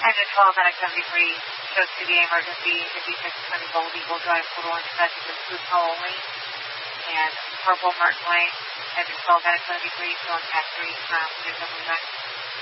Engine 12 at 73 shows to be emergency. The D620 Gold Eagle drive total and passengers through call only. And purple Martin White, engine 12 at 73, still on pass 3 from JW9.